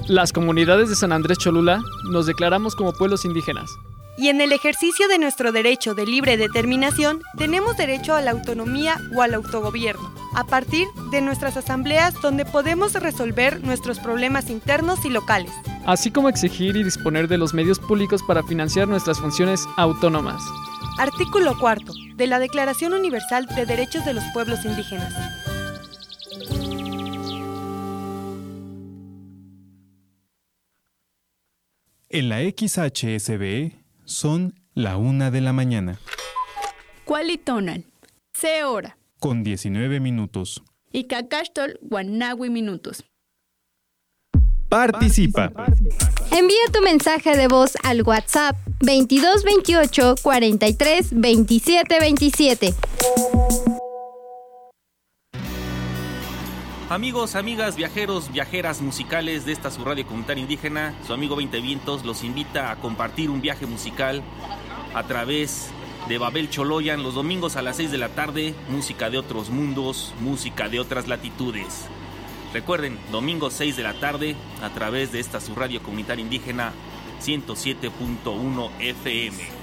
Las comunidades de San Andrés Cholula nos declaramos como pueblos indígenas. Y en el ejercicio de nuestro derecho de libre determinación, tenemos derecho a la autonomía o al autogobierno, a partir de nuestras asambleas donde podemos resolver nuestros problemas internos y locales. Así como exigir y disponer de los medios públicos para financiar nuestras funciones autónomas. Artículo 4 de la Declaración Universal de Derechos de los Pueblos Indígenas. En la XHSBE son la 1 de la mañana. Cualitonal, se hora. Con 19 minutos. Y cacastol, guanahui minutos. Participa. Envía tu mensaje de voz al WhatsApp 2228 43 27 27. Amigos, amigas, viajeros, viajeras musicales de esta su radio comunitaria indígena, su amigo 20 Vientos los invita a compartir un viaje musical a través de Babel Choloyan los domingos a las 6 de la tarde, música de otros mundos, música de otras latitudes. Recuerden, domingo 6 de la tarde, a través de esta su radio comunitaria indígena 107.1 FM.